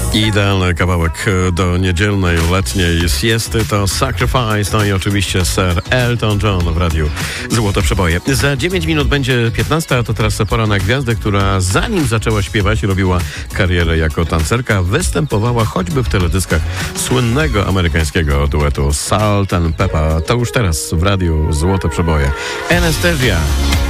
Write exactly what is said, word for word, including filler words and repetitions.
Idealny kawałek do niedzielnej, letniej siesty to Sacrifice, no i oczywiście Sir Elton John w radiu Złote Przeboje. Za dziewięć minut będzie piętnasta, a to teraz pora na gwiazdę, która zanim zaczęła śpiewać, robiła karierę jako tancerka, występowała choćby w teledyskach słynnego amerykańskiego duetu Salt and Pepper. To już teraz w radiu Złote Przeboje. Anastasia.